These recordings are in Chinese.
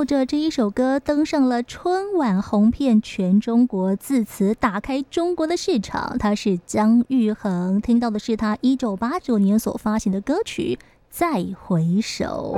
靠着这一首歌登上了春晚，红遍全中国，自此打开中国的市场。他是姜育恒，听到的是他1989年所发行的歌曲《再回首》。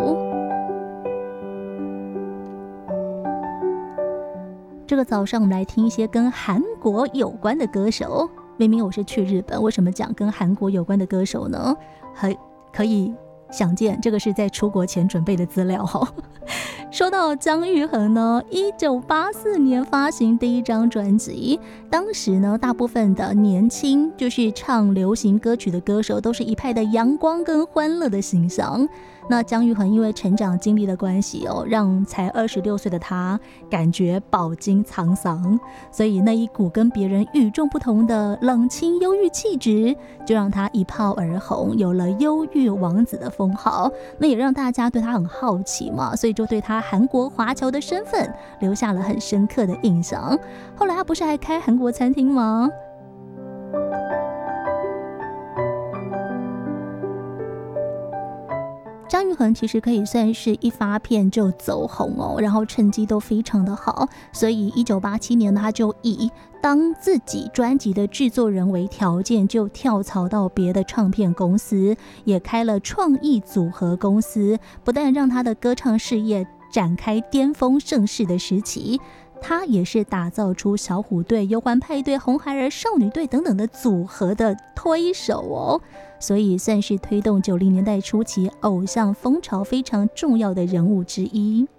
这个早上我们来听一些跟韩国有关的歌手。明明我是去日本，为什么讲跟韩国有关的歌手呢？可以想见，这个是在出国前准备的资料哦。说到姜育恒呢，1984年发行第一张专辑，当时呢，大部分的年轻就是唱流行歌曲的歌手，都是一派的阳光跟欢乐的形象。那姜育恒因为成长经历的关系让才26岁的他感觉饱经沧桑，所以那一股跟别人与众不同的冷清忧郁气质，就让他一炮而红，有了忧郁王子的封号。那也让大家对他很好奇嘛，所以就对他韩国华侨的身份留下了很深刻的印象。后来他不是还开韩国餐厅吗？张育恒其实可以算是一发片就走红然后成绩都非常的好，所以1987年他就以当自己专辑的制作人为条件，就跳槽到别的唱片公司，也开了创意组合公司，不但让他的歌唱事业展开巅峰盛世的时期，他也是打造出小虎队、忧欢派对、红孩儿少女队等等的组合的推手所以算是推动90年代初期偶像风潮非常重要的人物之一。